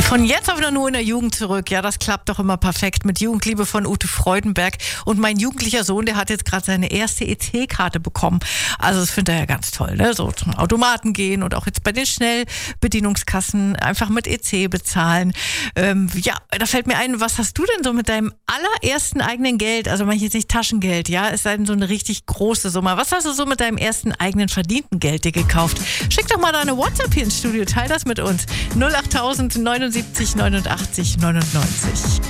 Von jetzt auf nur in der Jugend zurück. Ja, das klappt doch immer perfekt mit Jugendliebe von Ute Freudenberg. Und mein jugendlicher Sohn, der hat jetzt gerade seine erste EC-Karte bekommen. Also das findet er ja ganz toll, ne? So zum Automaten gehen und auch jetzt bei den Schnellbedienungskassen einfach mit EC bezahlen. Ja, da fällt mir ein, was hast du denn so mit deinem allerersten eigenen Geld, also meine ich jetzt nicht Taschengeld, ja, es sei denn so eine richtig große Summe. Was hast du so mit deinem ersten eigenen verdienten Geld dir gekauft? Schick doch mal deine WhatsApp hier ins Studio, teil das mit uns. 08000 79 89 99.